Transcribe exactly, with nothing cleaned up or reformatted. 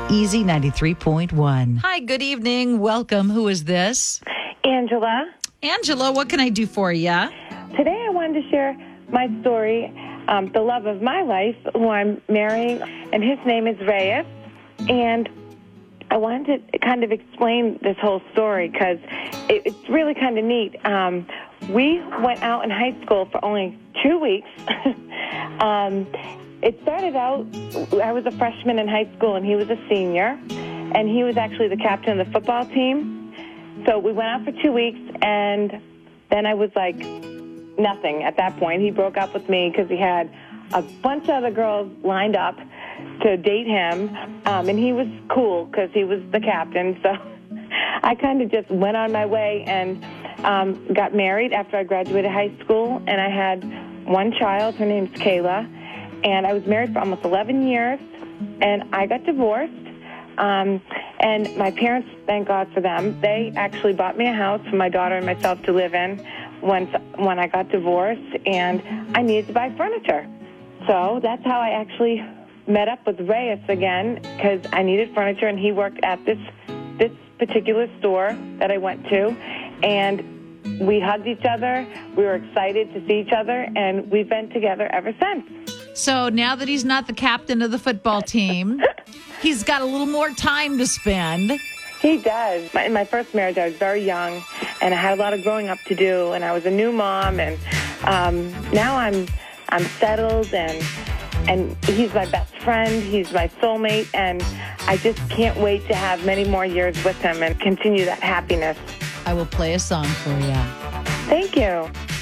Easy ninety-three point one. Hi, good evening. Welcome. Who is this? Angela. Angela, what can I do for you? Today I wanted to share my story, um, the love of my life, who I'm marrying, and his name is Reyes. And I wanted to kind of explain this whole story because it, it's really kind of neat. Um, we went out in high school for only two weeks. um, it started out, I was a freshman in high school, and he was a senior, and he was actually the captain of the football team. So we went out for two weeks, and then I was like nothing at that point. He broke up with me because he had a bunch of other girls lined up to date him, um, and he was cool because he was the captain. So I kind of just went on my way and um, got married after I graduated high school, and I had one child. Her name's Kayla, and I was married for almost eleven years, and I got divorced. Um, and my parents, thank God for them, they actually bought me a house for my daughter and myself to live in when, when I got divorced, and I needed to buy furniture. So that's how I actually met up with Reyes again, because I needed furniture, and he worked at this this particular store that I went to, and we hugged each other. We were excited to see each other, and we've been together ever since. So now that he's not the captain of the football team, he's got a little more time to spend. He does. In my first marriage, I was very young, and I had a lot of growing up to do, and I was a new mom, and um, now I'm I'm settled, and and he's my best friend. He's my soulmate, and I just can't wait to have many more years with him and continue that happiness. I will play a song for you. Thank you.